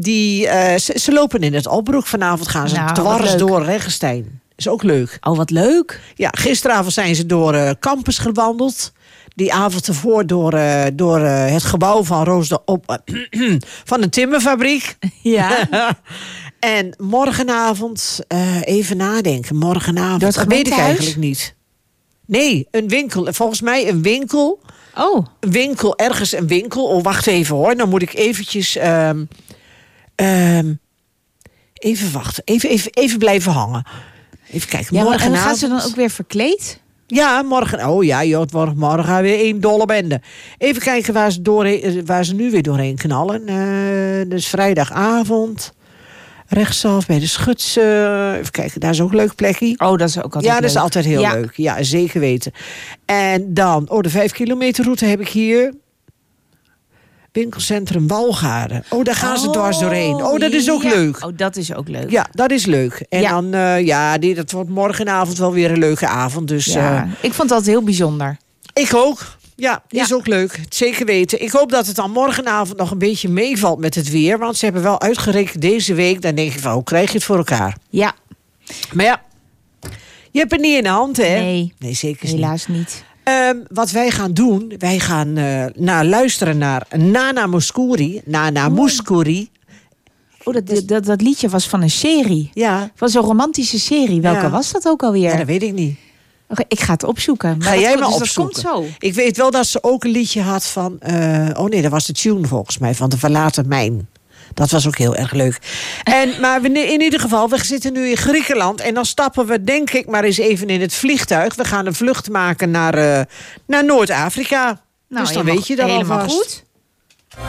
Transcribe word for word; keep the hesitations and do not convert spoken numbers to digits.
Die, uh, ze, ze lopen in het Albroek. Vanavond gaan ze nou, dwars door Regenstein. Is ook leuk. Oh, wat leuk. Ja, gisteravond zijn ze door uh, campus gewandeld. Die avond ervoor door, uh, door uh, het gebouw van Roos de Op... Uh, van een timmerfabriek. Ja. En morgenavond, uh, even nadenken. Morgenavond, dat weet ik eigenlijk niet. Nee, een winkel. Volgens mij een winkel. Oh. Een winkel, ergens een winkel. Oh, wacht even hoor. Dan moet ik eventjes... Um, um, even wachten. Even, even, even blijven hangen. Even kijken. Ja, morgenavond... En gaan ze dan ook weer verkleed? Ja, morgen. Oh ja, joh, het wordt morgen weer één dolle bende. Even kijken waar ze, doorheen, waar ze nu weer doorheen knallen. Uh, dus vrijdagavond. Rechtsaf bij de Schutsen. Even kijken, daar is ook een leuk plekje. Oh, dat is ook altijd Ja, leuk. dat is altijd heel ja. leuk. Ja, zeker weten. En dan, oh, de vijf kilometer route heb ik hier. Winkelcentrum Walgaarden. Oh, daar gaan ze oh, dwars doorheen. Oh, dat is ook ja. leuk. Oh, dat is ook leuk. Ja, dat is leuk. En ja. dan, uh, ja, die, dat wordt morgenavond wel weer een leuke avond. Dus, ja. uh, ik vond dat heel bijzonder. Ik ook. Ja, ja, is ook leuk. Zeker weten. Ik hoop dat het dan morgenavond nog een beetje meevalt met het weer. Want ze hebben wel uitgerekend deze week. Dan denk je van, hoe krijg je het voor elkaar? Ja. Maar ja, je hebt het niet in de hand, hè? Nee, nee zeker helaas niet. niet. Um, wat wij gaan doen, wij gaan uh, naar luisteren naar Nana Mouskouri. Nana oh. Mouskouri. Oh, dat, dat, dat liedje was van een serie. Ja. Van zo'n romantische serie. Welke ja. was dat ook alweer? Ja, dat weet ik niet. Okay, ik ga het opzoeken. Maar ga jij komt, maar dus opzoeken. Dat komt zo. Ik weet wel dat ze ook een liedje had van... Uh, oh nee, dat was de tune volgens mij. Van de Verlaten Mijn. Dat was ook heel erg leuk. En, maar we, in ieder geval, we zitten nu in Griekenland. En dan stappen we denk ik maar eens even in het vliegtuig. We gaan een vlucht maken naar, uh, naar Noord-Afrika. Nou, dus dan weet je dat helemaal alvast. goed.